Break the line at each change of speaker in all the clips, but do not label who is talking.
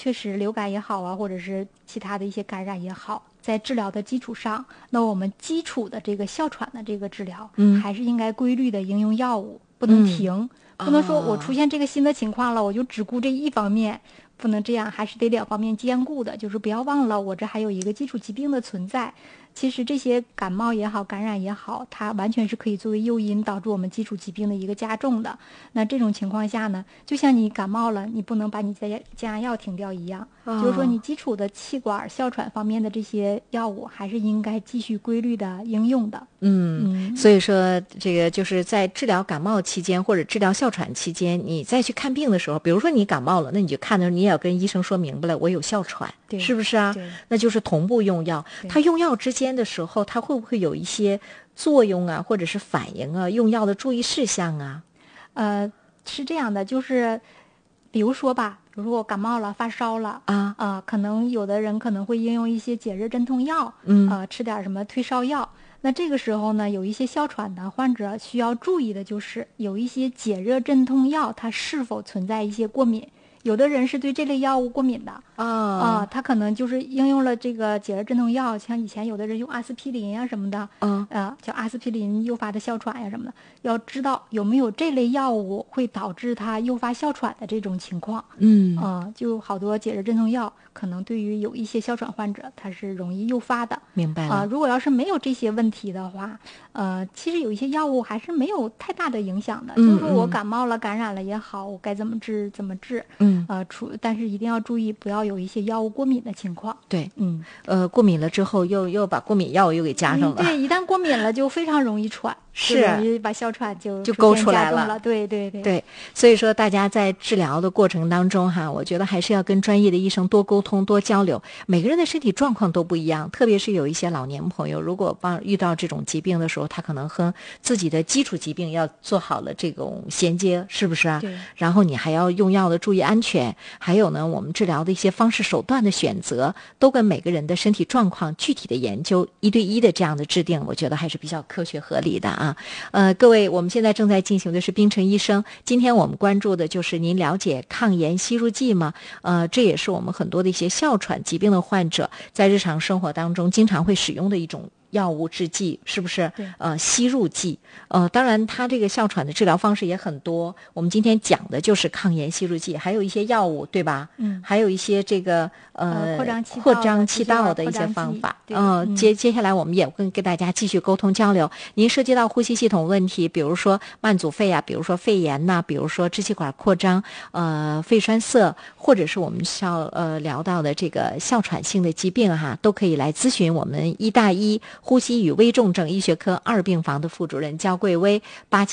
确实流感也好啊，或者是其他的一些感染也好，在治疗的基础上，那我们基础的这个哮喘的这个治疗，还是应该规律的应用药物，不能停，不能说我出现这个新的情况了，我就只顾这一方面，不能这样，还是得两方面兼顾的。就是不要忘了，我这还有一个基础疾病的存在。其实这些感冒也好，感染也好，它完全是可以作为诱因导致我们基础疾病的一个加重的。那这种情况下呢，就像你感冒了，你不能把你降压药停掉一样，就是说你基础的气管、哮喘方面的这些药物还是应该继续规律的应用的。
所以说这个就是在治疗感冒期间或者治疗哮喘期间，你再去看病的时候，比如说你感冒了，那你就看的时候你也要跟医生说明白了，我有哮喘，是不是啊？那就是同步用药。他用药之间的时候，他会不会有一些作用啊，或者是反应啊？用药的注意事项啊？
是这样的，就是比如说我感冒了、发烧了可能有的人可能会应用一些解热镇痛药，吃点什么退烧药。那这个时候呢，有一些哮喘的患者需要注意的就是有一些解热镇痛药它是否存在一些过敏。有的人是对这类药物过敏的他可能就是应用了这个解热镇痛药，像以前有的人用阿司匹林啊什么的，叫阿司匹林诱发的哮喘呀什么的，要知道有没有这类药物会导致它诱发哮喘的这种情况。就好多解热镇痛药可能对于有一些哮喘患者它是容易诱发的。
明白了。
如果要是没有这些问题的话，其实有一些药物还是没有太大的影响的。就是说我感冒了、感染了也好，我该怎么治怎么治。但是一定要注意，不要有一些药物过敏的情况。
对，过敏了之后又把过敏药又给加上了。
对，一旦过敏了就非常容易喘，
是
容易把哮喘就
勾出来
了。对，
所以说大家在治疗的过程当中我觉得还是要跟专业的医生多沟通、多交流。每个人的身体状况都不一样，特别是有一些老年朋友，如果遇到这种疾病的时候，他可能和自己的基础疾病要做好了这种衔接，是不是啊？
对。
然后你还要用药的注意安全，还有呢，我们治疗的一些方式手段的选择，都跟每个人的身体状况具体的研究1对1的这样的制定，我觉得还是比较科学合理的啊。各位，我们现在正在进行的是冰城医生，今天我们关注的就是您了解抗炎吸入剂吗？这也是我们很多的一些哮喘疾病的患者在日常生活当中经常会使用的一种药物制剂，是不是？吸入剂。当然它这个哮喘的治疗方式也很多，我们今天讲的就是抗炎吸入剂，还有一些药物，对吧？还有一些这个扩张气道的一些方法。接下来我们也会跟大家继续沟通交流。您涉及到呼吸系统问题，比如说慢阻肺比如说肺炎比如说支气管扩张，肺栓塞，或者是我们聊到的这个哮喘性的疾病都可以来咨询我们医大医呼吸与危重症医学科2病房的副主任焦桂薇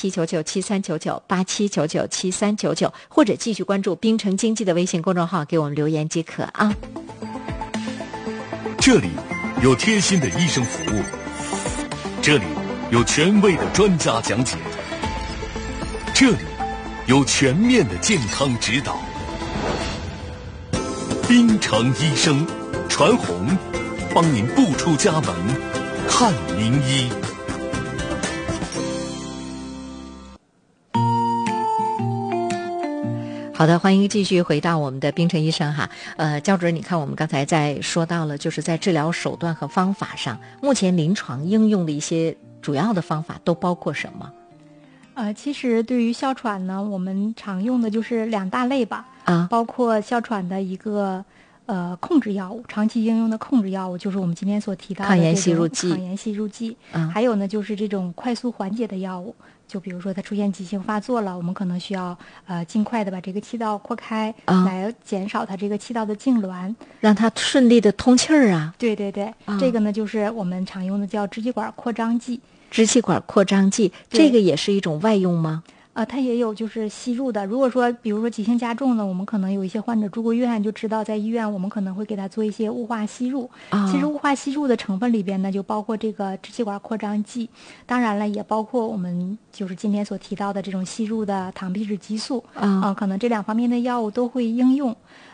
，87997399，87997399，或者继续关注冰城经济的微信公众号给我们留言即可啊。
这里有贴心的医生服务，这里有权威的专家讲解，这里有全面的健康指导。冰城医生传红，帮您不出家门看名医。
好的，欢迎继续回到我们的冰城医生焦主任，你看我们刚才在说到了，就是在治疗手段和方法上，目前临床应用的一些主要的方法都包括什么？
其实对于哮喘呢，我们常用的就是2大类吧，包括哮喘的一个控制药物，长期应用的控制药物，就是我们今天所提到的
抗炎吸入
剂，还有呢就是这种快速缓解的药物。就比如说它出现急性发作了，我们可能需要尽快的把这个气道扩开，来减少它这个气道的痉挛，
让它顺利的通气儿啊。
对，这个呢就是我们常用的叫支气管扩张剂。
支气管扩张剂，这个也是一种外用吗？
它也有就是吸入的。如果说比如说急性加重呢，我们可能有一些患者住过院就知道，在医院我们可能会给他做一些雾化吸入。其实雾化吸入的成分里边呢，就包括这个支气管扩张剂，当然了也包括我们就是今天所提到的这种吸入的糖皮质激素。可能这2方面的药物都会应用。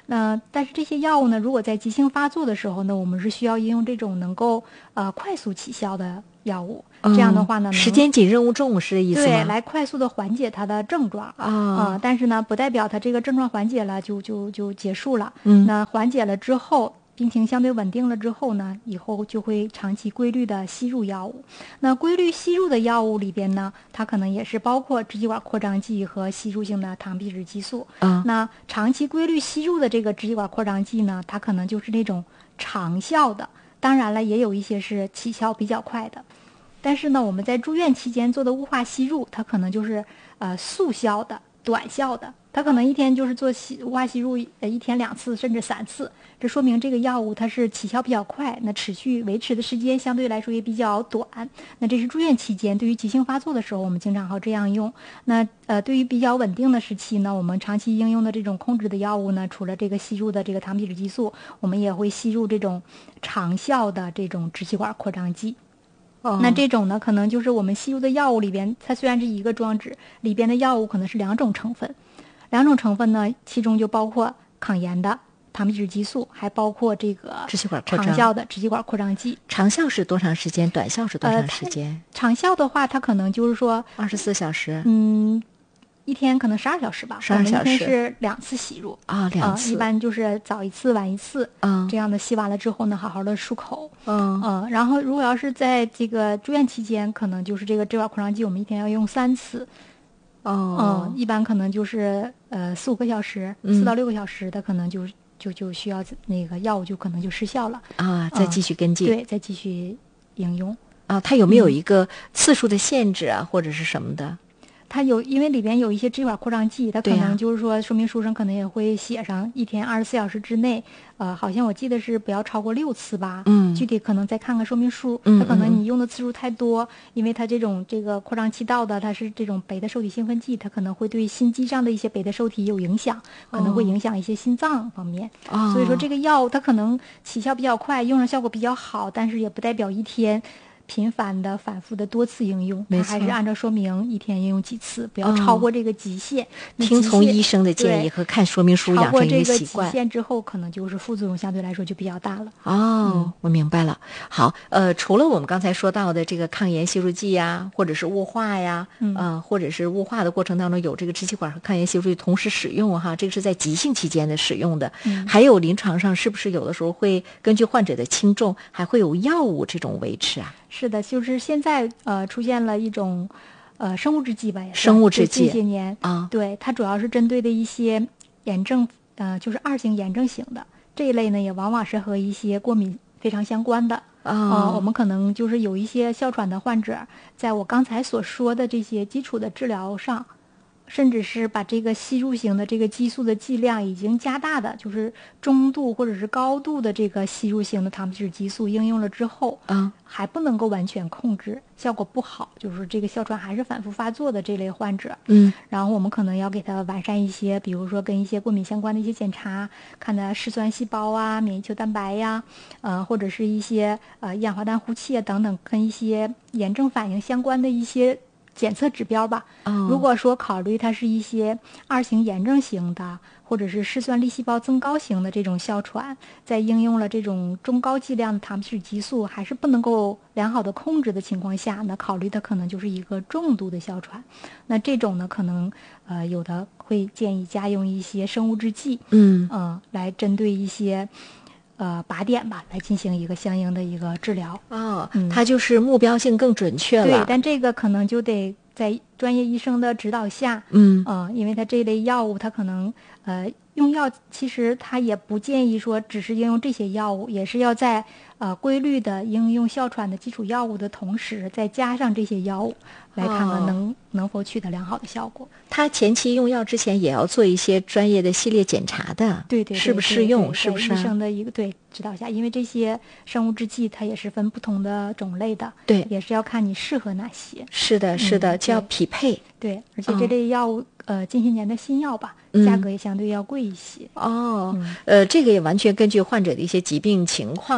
但是这些药物呢，如果在急性发作的时候呢，我们是需要应用这种能够快速起效的药物。这样的话呢，
时间紧任务重是这意思吗？
对，来快速的缓解它的症状但是呢，不代表它这个症状缓解了就结束了。那缓解了之后，病情相对稳定了之后呢，以后就会长期规律的吸入药物。那规律吸入的药物里边呢，它可能也是包括支气管扩张剂和吸入性的糖皮质激素。那长期规律吸入的这个支气管扩张剂呢，它可能就是那种长效的，当然了，也有一些是起效比较快的。但是呢，我们在住院期间做的雾化吸入，它可能就是速效的、短效的，它可能一天就是做雾化吸入一天2次甚至3次，这说明这个药物它是起效比较快，那维持的时间相对来说也比较短。那这是住院期间，对于急性发作的时候，我们经常这样用。那对于比较稳定的时期呢，我们长期应用的这种控制的药物呢，除了这个吸入的这个糖皮质激素，我们也会吸入这种长效的这种支气管扩张剂。那这种呢，可能就是我们吸入的药物里边，它虽然是一个装置，里边的药物可能是2种成分。2种成分呢，其中就包括抗炎的糖皮质激素，还包括这个
支气管扩张
长效的支气管扩张剂。
长效是多长时间？短效是多长时间？
长效的话，它可能就是说
24小时。
一天可能12小时吧。
12小时。
一天是2次吸入
2次。
一般就是早1次晚1次。这样的吸完了之后呢，好好的漱口。然后如果要是在这个住院期间，可能就是这个支气管扩张剂，我们一天要用3次。一般可能就是4、5个小时，4到6个小时的可能就需要那个药物就可能就失效了
再继续跟进。
对，再继续应用
它有没有一个次数的限制或者是什么的？
它因为里边有一些支气管扩张剂，它可能就是说说明书上可能也会写上一天24小时之内，好像我记得是不要超过6次吧。具体可能再看看说明书。它可能你用的次数太多，因为它这个扩张气道的它是这种贝塔受体兴奋剂，它可能会对心肌上的一些贝塔受体有影响，可能会影响一些心脏方面。所以说这个药它可能起效比较快，用上效果比较好，但是也不代表一天频繁的反复的多次应用，它还是按照说明一天应用几次，不要超过这个极限。
听从医生的建议和看说明书养成一个习惯。超过这个
极限之后，可能就是副作用相对来说就比较大了。
我明白了。好，除了我们刚才说到的这个抗炎吸入剂呀，或者是雾化呀，或者是雾化的过程当中有这个支气管和抗炎吸入剂同时使用这个是在急性期间的使用的。还有临床上是不是有的时候会根据患者的轻重，还会有药物这种维持啊？
是的，就是现在出现了一种生物制剂吧，
生物制剂
近些年对，它主要是针对的一些炎症，就是2型炎症型的这一类呢，也往往是和一些过敏非常相关的。我们可能就是有一些哮喘的患者，在我刚才所说的这些基础的治疗上，甚至是把这个吸入型的这个激素的剂量已经加大的，就是中度或者是高度的这个吸入型的糖皮质激素应用了之后，还不能够完全控制，效果不好，就是这个哮喘还是反复发作的这类患者。然后我们可能要给他完善一些，比如说跟一些过敏相关的一些检查，看他嗜酸细胞啊、免疫球蛋白呀，或者是一些一氧化氮呼气等等，跟一些炎症反应相关的一些检测指标吧。如果说考虑它是一些2型炎症型的，或者是嗜酸粒细胞增高型的这种哮喘，在应用了这种中高剂量的糖皮质激素还是不能够良好的控制的情况下，那考虑它可能就是一个重度的哮喘。那这种呢，可能有的会建议加用一些生物制剂，来针对一些靶点吧，来进行一个相应的一个治疗。
它就是目标性更准确了。
对，但这个可能就得在专业医生的指导下，因为它这类药物它可能用药其实它也不建议说只是应用这些药物，也是要在规律的应用哮喘的基础药物的同时，再加上这些药物，来看看能否取得良好的效果。
他前期用药之前也要做一些专业的系列检查的，
对，
适不适用，是不是？
医生的一个指导下，因为这些生物制剂它也是分不同的种类的，
对，
也是要看你适合哪些。
是的，是的，就要匹配。
对，而且这类药物近些年的新药吧，价格也相对要贵一些。
这个也完全根据患者的一些疾病情况来进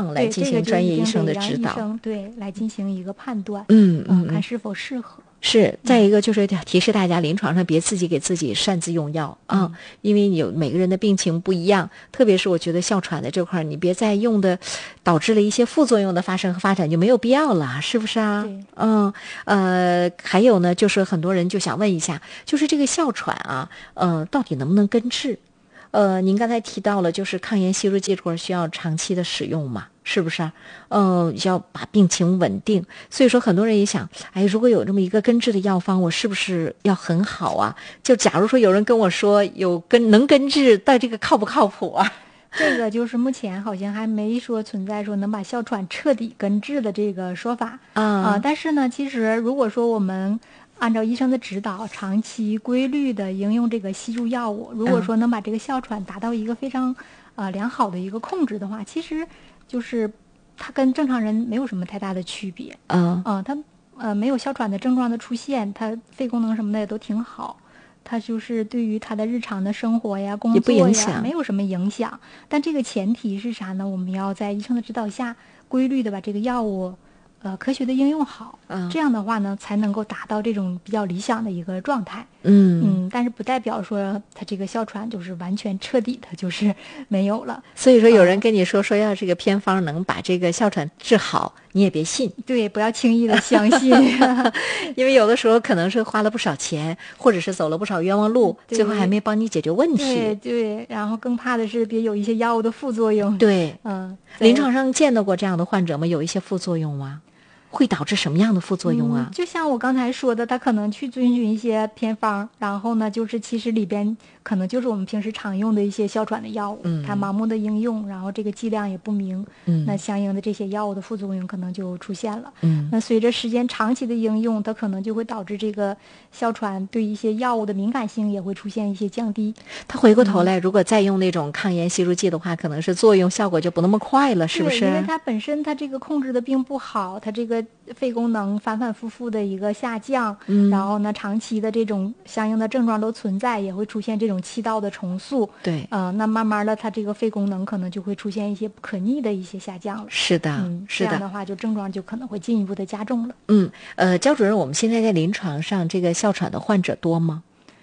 行专业医生的指导，
对，来进行一个判断，看是否适合。
是，再一个就是提示大家，临床上别自己给自己擅自用药啊，因为有每个人的病情不一样，特别是我觉得哮喘的这块，你别再用的导致了一些副作用的发生和发展就没有必要了，是不是啊？还有呢，就是很多人就想问一下，就是这个哮喘啊，到底能不能根治？您刚才提到了，就是抗炎吸入剂这块需要长期的使用嘛，是不是啊？要把病情稳定，所以说很多人也想，如果有这么一个根治的药方，我是不是要很好啊？就假如说有人跟我说能根治，但这个靠不靠谱啊？
这个就是目前好像还没说存在说能把哮喘彻底根治的这个说法但是呢，其实如果说我们按照医生的指导，长期规律的应用这个吸入药物，如果说能把这个哮喘达到一个非常良好的一个控制的话，其实就是它跟正常人没有什么太大的区别。它没有哮喘的症状的出现，它肺功能什么的也都挺好，它就是对于他的日常的生活呀、工作呀没有什么影响。但这个前提是啥呢？我们要在医生的指导下，规律的把这个药物科学的应用好，这样的话呢，才能够达到这种比较理想的一个状态。但是不代表说它这个哮喘就是完全彻底的就是没有了。
所以说有人跟你说要这个偏方能把这个哮喘治好，你也别信。
对，不要轻易的相信，
因为有的时候可能是花了不少钱，或者是走了不少冤枉路，最后还没帮你解决问题。
对，然后更怕的是别有一些药物的副作用。
对，临床上见到过这样的患者吗？有一些副作用吗？会导致什么样的副作用啊？
就像我刚才说的，他可能去遵循一些偏方，然后呢，就是其实里边可能就是我们平时常用的一些哮喘的药物，他盲目的应用，然后这个剂量也不明，那相应的这些药物的副作用可能就出现了。那随着时间长期的应用，它可能就会导致这个哮喘对一些药物的敏感性也会出现一些降低。
他回过头来，如果再用那种抗炎吸入剂的话，可能是作用效果就不那么快了，是不是？
因为它本身它这个控制的并不好，它这个肺功能反反复复的一个下降，然后呢，长期的这种相应的症状都存在，也会出现这种气道的重塑。
对，
那慢慢的，它这个肺功能可能就会出现一些不可逆的一些下降了。
是的，是的。
这样的话，就症状就可能会进一步的加重了。
焦主任，我们现在在临床上这个哮喘的患者多吗？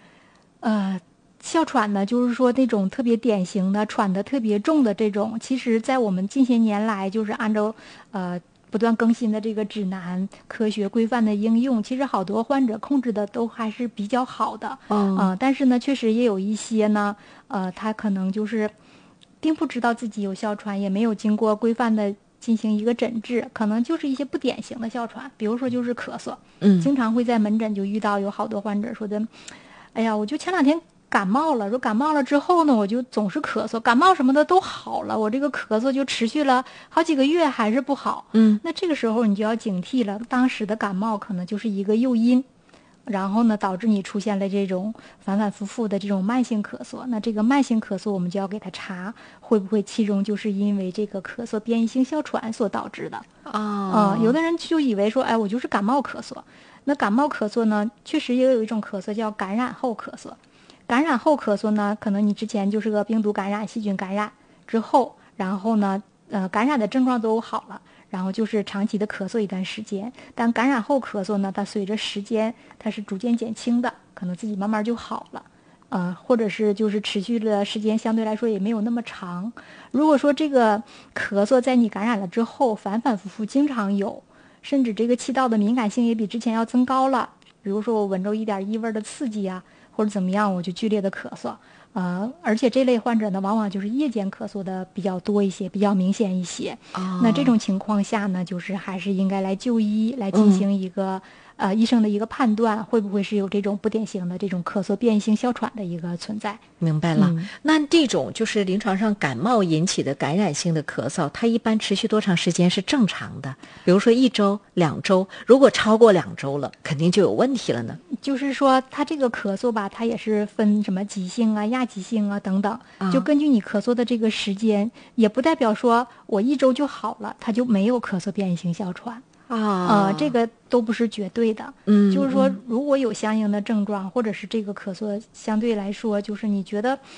哮喘呢，就是说那种特别典型的喘得特别重的这种，其实在我们近些年来，就是按照不断更新的这个指南、科学规范的应用，其实好多患者控制的都还是比较好的。但是呢，确实也有一些呢，他可能就是并不知道自己有哮喘，也没有经过规范的进行一个诊治，可能就是一些不典型的哮喘，比如说就是咳嗽。经常会在门诊就遇到有好多患者说的，哎呀，我就前2天感冒了，说感冒了之后呢，我就总是咳嗽，感冒什么的都好了，我这个咳嗽就持续了好几个月还是不好。那这个时候你就要警惕了，当时的感冒可能就是一个诱因，然后呢导致你出现了这种反反复复的这种慢性咳嗽。那这个慢性咳嗽我们就要给他查，会不会其中就是因为这个咳嗽变异性哮喘所导致的。有的人就以为说，我就是感冒咳嗽。那感冒咳嗽呢，确实也有一种咳嗽叫感染后咳嗽。感染后咳嗽呢，可能你之前就是个病毒感染、细菌感染之后，然后呢，感染的症状都好了，然后就是长期的咳嗽一段时间。但感染后咳嗽呢，它随着时间它是逐渐减轻的，可能自己慢慢就好了。或者是就是持续的时间相对来说也没有那么长。如果说这个咳嗽在你感染了之后反反复复经常有，甚至这个气道的敏感性也比之前要增高了，比如说我闻着一点异味的刺激啊，或者怎么样，我就剧烈的咳嗽。而且这类患者呢，往往就是夜间咳嗽的比较多一些，比较明显一些。那这种情况下呢，就是还是应该来就医，来进行一个医生的一个判断，会不会是有这种不典型的这种咳嗽变异性哮喘的一个存在。
明白了。那这种就是临床上感冒引起的感染性的咳嗽，它一般持续多长时间是正常的？比如说1周、2周，如果超过2周了，肯定就有问题了呢。
就是说它这个咳嗽吧，它也是分什么急性啊、亚急性啊等等，就根据你咳嗽的这个时间，也不代表说我1周就好了，它就没有咳嗽变异性哮喘。这个都不是绝对的。就是说如果有相应的症状，或者是这个咳嗽相对来说就是你觉得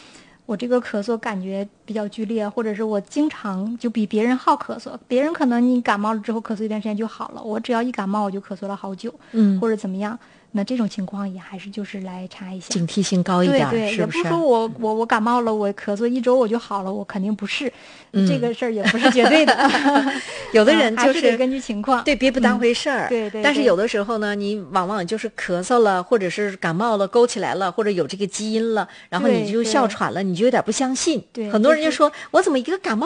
我这个咳嗽感觉比较剧烈，或者是我经常就比别人好咳嗽，别人可能你感冒了之后咳嗽一段时间就好了，我只要一感冒我就咳嗽了好久，或者怎么样。那这种情况也还是就是来查一下，
警惕性高一点，
对，
是不是？
也不是说我感冒了，我咳嗽1周我就好了，我肯定不是，这个事儿也不是绝对的。
有的人就是
得根据情况，
对，别不当回事儿。
对。
但是有的时候呢，你往往就是咳嗽了，或者是感冒了，勾起来了，或者有这个基因了，然后你就哮喘了，你就有点不相信。
对，
很多人就说，我怎么一个感冒